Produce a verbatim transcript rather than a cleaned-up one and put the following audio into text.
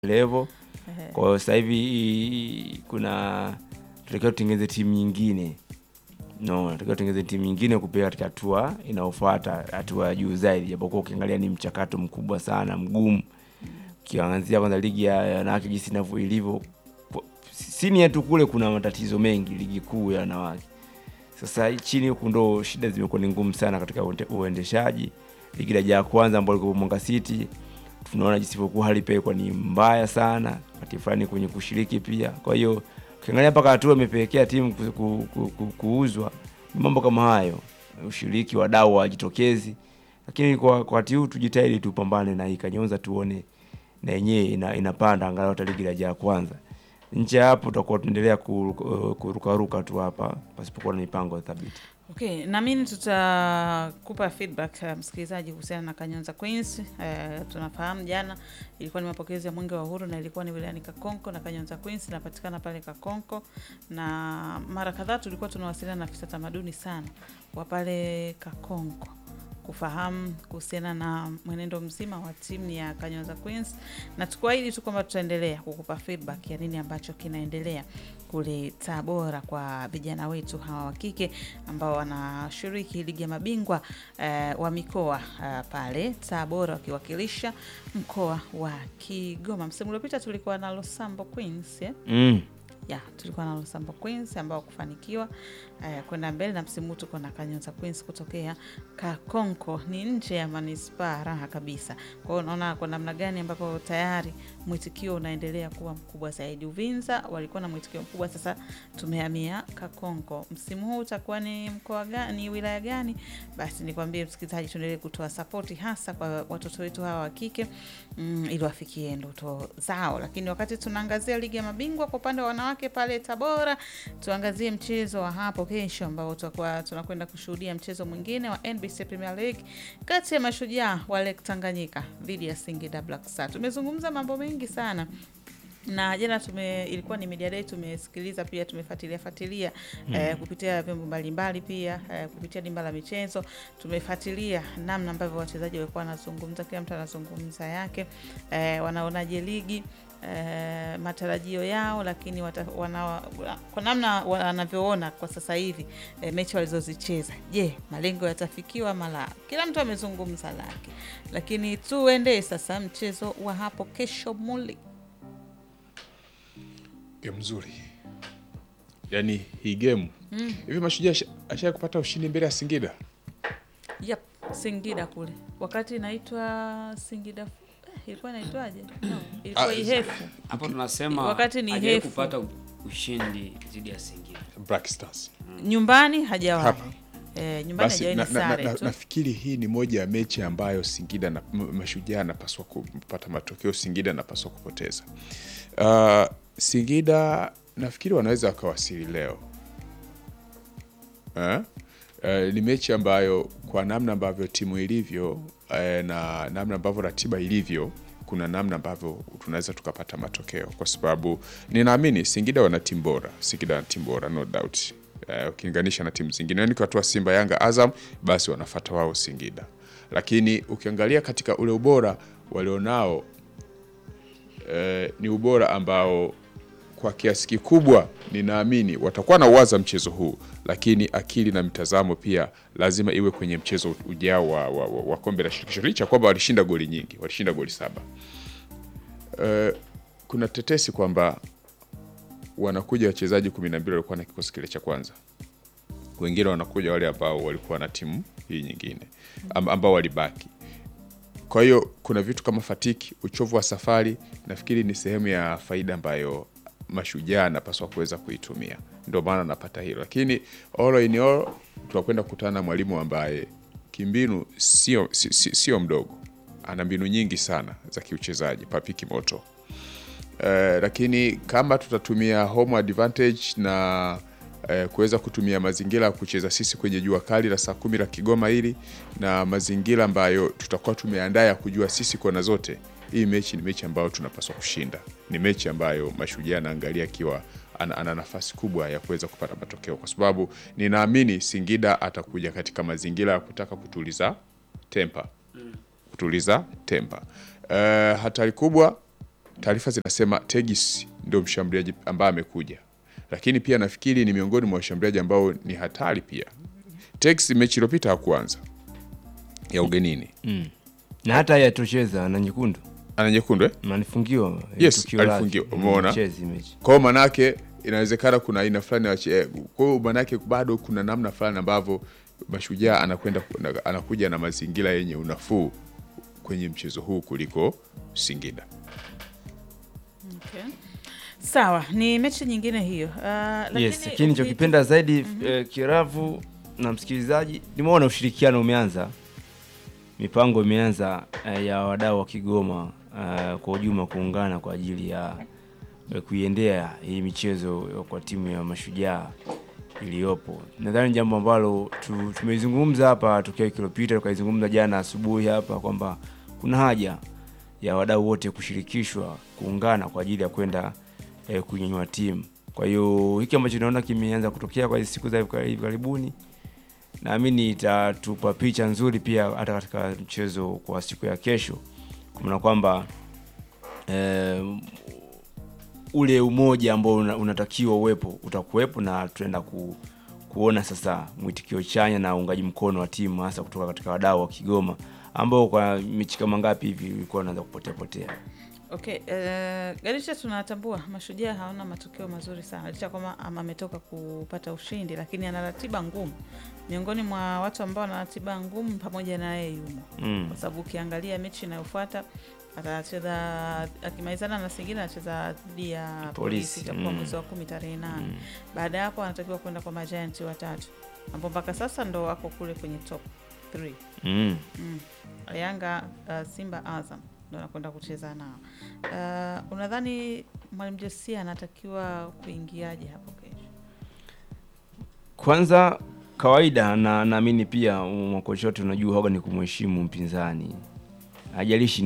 level. Kwa hiyo sasa hivi kuna tunataka tutengeneze timu nyingine. No, tunataka tutengeneze timu nyingine kupeleka katika hatua inayofuata, hatua ya juu zaidi. Japokuwa ukiangalia ni mchakato mkubwa sana, mgumu. Kianzia kwanza ligi ya wanawake jinsi inavyo ilivyo. Sini yetu kule kuna matatizo mengi ligi kuu ya wanawake. Sasa chini huko ndo shida zimekuwa ni ngumu sana katika uendeshaji. Ligi daraja ya kwanza ambayo iko Mwanga City, tunaona jinsi ilivyokuwa hali pale kwa ni mbaya sana, wakati fulani kwenye kushiriki pia. Kwa hiyo ukiangalia mpaka hatua imepelekea timu ku, ku, ku, ku, kuuzwa, mambo kama hayo, ushiriki wadau wajitokezi. Lakini kwa wakati huu tujitahidi tupambane na hii Kanyonza tuone na yenyewe ina, inapanda angalau hata ligi daraja ya kwanza. Nje hapo tutakuwa tunaendelea kuruka ruka tu hapa pasipokuwa na mipango thabiti. Okay, na mimi tutakupa feedback uh, msikilizaji kuhusiana na Kanyonza Queens. Uh, tunafahamu jana ilikuwa ni mapokezi ya Mwenge wa Uhuru na ilikuwa ni wilayani Kakonko, na Kanyonza Queens inapatikana pale Kakonko, na mara kadhaa tulikuwa tunawasiliana na afisa tamaduni sana wa pale Kakonko kufahamu kuhusiana na mwenendo mzima wa timu ya Kanyonza Queens, na tukuahidi tu kwamba tutaendelea kukupa feedback ya nini ambacho kinaendelea kule Tabora kwa vijana wetu hawa wa kike ambao wanashiriki ligi ya mabingwa eh, wa mikoa eh, pale Tabora wakiwakilisha mkoa wa Kigoma. Msimu uliopita tulikuwa na Losambo Queens eh? Mm. Ya, tulikuwa na Losambo Queens ambao kufanikiwa uh, kwenda mbele, na msimu tuko na Kanyonza Queens kutokea Kakonko, ni nje ya manispaa raha kabisa. Kwa hiyo unaona kwa namna gani ambapo tayari mwitikio unaendelea kuwa mkubwa zaidi. Uvinza walikuwa na mwitikio mkubwa, sasa tumehamia Kakonko. Msimu huu utakuwa ni mkoa gani, wilaya gani? Basi nikwambie msikilizaji, tuendelee kutoa support hasa kwa watoto wetu hawa wa kike mm, ili wafikie ndoto zao. Lakini wakati tunaangazia ligi ya mabingwa kwa upande wa wanawake pale Tabora, tuangazie mchezo wa hapo kesho ambao tutakuwa tunakwenda kushuhudia mchezo mwingine wa N B C Premier League kati ya Mashujaa wa Lake Tanganyika dhidi ya Singida Black Stars. Tumezungumza mambo mengi sana, na jana tume ilikuwa ni media day, tumesikiliza pia tumefuatilia fuatilia mm. eh, kupitia vyombo mbalimbali pia eh, kupitia dimba la michezo tumefuatilia namna ambavyo wachezaji walikuwa wanazungumza, kila mtu anazungumza yake, eh, wanaonaje ligi, eh, matarajio yao, lakini wata, wana, kwa namna wanavyoona kwa sasa hivi eh, mechi walizozicheza, je, malengo yatafikiwa mala. Kila mtu amezungumza lake, lakini tuende sasa mchezo wa hapo kesho muli. Game nzuri. Yaani hii game. Mm. Hivi Mashujaa asha kupata ushindi mbele ya Singida? Yep, Singida kule. Wakati inaitwa Singida eh, ilikuwa inaitwaje? No, ilikuwa ah, Ihefu. Hapo tunasema wakati ni Ihefu kupata ushindi dhidi ya Singida. Black Stars. Mm. Nyumbani hajawahi. Eh, nyumbani hajawahi ni sare na, tu. Nafikiri hii ni moja ya mechi ambayo Singida na Mashujaa anapaswa kupata matokeo, Singida anapaswa kupoteza. Uh, Singida nafikiri wanaweza wakawasili leo. Eh? Uh, ni mechi ambayo kwa namna ambavyo timu ilivyo uh, na namna ambavyo ratiba ilivyo, kuna namna ambavyo tunaweza tukapata matokeo, kwa sababu ninaamini Singida wana timu bora, Singida wana timu bora no doubt. Uh, ukilinganisha na timu zingine, yani kwa watu wa Simba, Yanga, Azam, basi wanafuata wao Singida. Lakini ukiangalia katika ule ubora walionao uh, ni ubora ambao kwa kiasi kikubwa ninaamini watakuwa na uwaza mchezo huu, lakini akili na mitazamo pia lazima iwe kwenye mchezo ujao wa, wa, wa, wa kombe la shirikisho, licha kwamba walishinda goli nyingi, walishinda goli saba. Uh, kuna tetesi kwamba wanakuja wachezaji kumi na mbili walikuwa na kikosi kile cha kwanza. Wengine wanakuja wale ambao walikuwa na timu hii nyingine ambao walibaki. Kwa hiyo kuna vitu kama fatiki, uchovu wa safari, nafikiri ni sehemu ya faida ambayo Mashujaa anapaswa kuweza kuitumia. Ndio maana napata hilo. Lakini all in all tunakwenda kukutana na mwalimu ambaye kimbinu sio sio, sio mdogo. Ana mbinu nyingi sana za kiuchezaji, Papi Kimoto. Uh, lakini kama tutatumia home advantage na uh, kuweza kutumia mazingira ya kucheza sisi kwenye jua kali la saa kumi la Kigoma hili, na mazingira ambayo tutakuwa tumeandaa ya kujua sisi kona zote, hii mechi ni mechi ambayo tunapaswa kushinda. Ni mechi ambayo Mashujaa anaangalia kiwa ana, ana nafasi kubwa ya kuweza kupata matokeo, kwa sababu ninaamini Singida atakuja katika mazingira ya kutaka kutuliza tempa. Kutuliza tempa. Uh, hatari kubwa taarifa zinasema Tegis ndio mshambuliaji ambaye amekuja, lakini pia nafikiri ni miongoni mwa washambuliaji ambao ni hatari pia. Tegis mechi iliyopita hakuanza ya ugenini Mm. Na hata yatocheza na nyekundu. ana nyekundu eh? Manifungiwa. Yes, alifungiwa. Umeona? Chezi mechi. Kwa hiyo manake inawezekana kuna aina fulani ya che- kwa hiyo manake bado kuna namna fulani ambavyo Mashujaa anakwenda anakuja na mazingira yenye unafuu kwenye mchezo huu kuliko Singida. Okay. Sawa, ni mechi nyingine hiyo. Uh, lakini Yes, lakini nilichokipenda zaidi mm -hmm. eh, Kiravu na msikilizaji, nimeona ushirikiano umeanza. Mipango imeanza eh, ya wadau wa Kigoma eh, kwa ujumla kuungana kwa ajili ya eh, kuiendea hii michezo kwa timu ya Mashujaa iliyopo. Nadhani jambo ambalo tu, tumezungumza hapa tokea wiki iliyopita, tukaizungumza jana asubuhi hapa kwamba kuna haja ya wadau wote kushirikishwa, kuungana kwa ajili ya kwenda eh, kunyanyua timu. Kwa hiyo hiki ambacho naona kimeanza kutokea kwa siku za hivi karibuni, naamini itatupa picha nzuri pia hata katika mchezo kwa siku ya kesho. Kwa maana kwamba eh, ule umoja ambao unatakiwa uwepo utakuwepo, na tunaenda ku, kuona sasa mwitikio chanya na uungaji mkono wa timu hasa kutoka katika wadau wa Kigoma ambao kwa mechi kama ngapi hivi ilikuwa wanaanza kupotea potea. Okay, uh, Garicha tunatambua Mashujaa haona matokeo mazuri sana. Licha kwamba ametoka kupata ushindi, lakini ana ratiba ngumu. Miongoni mwa watu ambao wana ratiba ngumu pamoja na yeye yumo. Mm. Kwa sababu ukiangalia mechi inayofuata atacheza akimalizana na Singida, anacheza dhidi ya Polisi kwa mm. mwezi wa kumi tarehe nane. Mm. Baada ya hapo anatakiwa kwenda kwa Giants watatu, ambao mpaka sasa ndo wako kule kwenye top three. Mm. Mm. Yanga, uh, Simba, Azam ndo anakwenda kucheza nao. Uh, unadhani Mwalimu Josia anatakiwa kuingiaje hapo kesho? Kwanza kawaida na naamini pia mwakocha wote unajua hoga ni kumheshimu mpinzani. Hajalishi